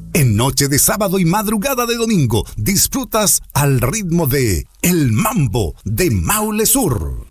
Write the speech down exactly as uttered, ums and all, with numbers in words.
En noche de sábado y madrugada de domingo, disfrutas al ritmo de El Mambo de Maule Sur.